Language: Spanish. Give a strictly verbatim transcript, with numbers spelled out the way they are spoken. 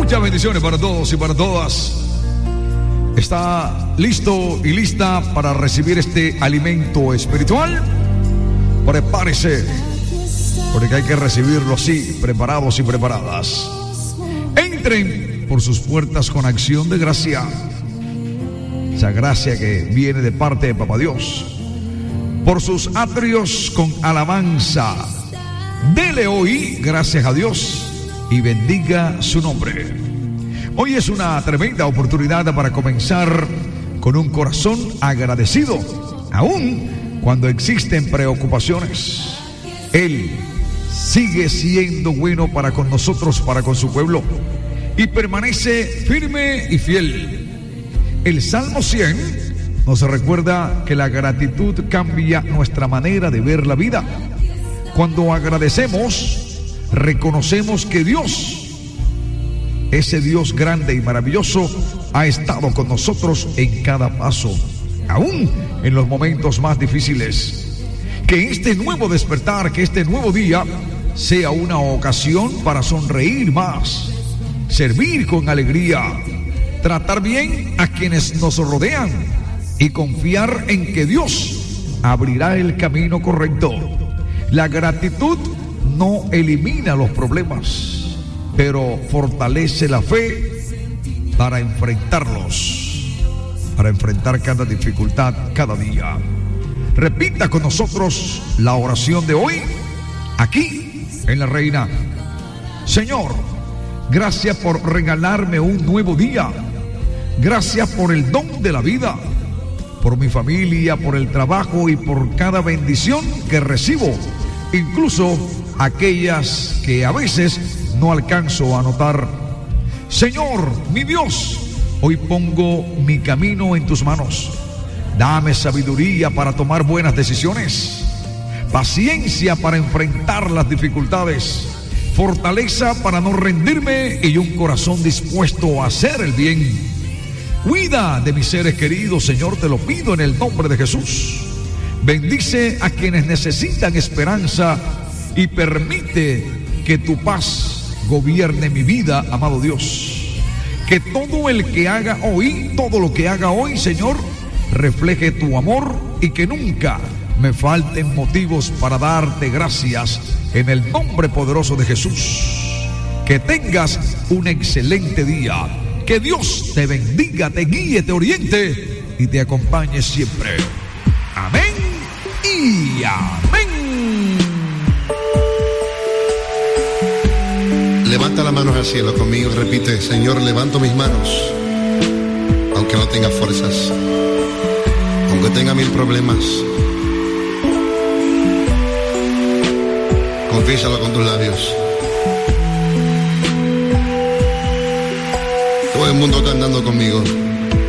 Muchas bendiciones para todos y para todas. ¿Está listo y lista para recibir este alimento espiritual? Prepárese, porque hay que recibirlo así, preparados y preparadas. Entren por sus puertas con acción de gracia, esa gracia que viene de parte de Papá Dios. Por sus atrios con alabanza. Dele hoy gracias a Dios y bendiga su nombre. Hoy es una tremenda oportunidad para comenzar con un corazón agradecido, aun cuando existen preocupaciones. Él sigue siendo bueno para con nosotros, para con su pueblo, y permanece firme y fiel. El Salmo cien nos recuerda que la gratitud cambia nuestra manera de ver la vida. Cuando agradecemos, reconocemos que Dios, ese Dios grande y maravilloso, ha estado con nosotros en cada paso, aún en los momentos más difíciles. Que este nuevo despertar, que este nuevo día sea una ocasión para sonreír más, servir con alegría, tratar bien a quienes nos rodean y confiar en que Dios abrirá el camino correcto. La gratitud no elimina los problemas, pero fortalece la fe para enfrentarlos, para enfrentar cada dificultad cada día. Repita con nosotros la oración de hoy, aquí en La Reina. Señor, gracias por regalarme un nuevo día. Gracias por el don de la vida, por mi familia, por el trabajo y por cada bendición que recibo, incluso aquellas que a veces no alcanzo a notar. Señor, mi Dios, hoy pongo mi camino en tus manos. Dame sabiduría para tomar buenas decisiones, paciencia para enfrentar las dificultades, fortaleza para no rendirme y un corazón dispuesto a hacer el bien. Cuida de mis seres queridos, Señor, te lo pido en el nombre de Jesús. Bendice a quienes necesitan esperanza y permite que tu paz gobierne mi vida, amado Dios. Que todo el que haga hoy, todo lo que haga hoy, Señor, refleje tu amor y que nunca me falten motivos para darte gracias en el nombre poderoso de Jesús. Que tengas un excelente día. Que Dios te bendiga, te guíe, te oriente y te acompañe siempre. Amén y amén. Levanta las manos al cielo conmigo, repite: Señor, levanto mis manos, aunque no tenga fuerzas, aunque tenga mil problemas. Confiésalo con tus labios. Todo el mundo cantando conmigo.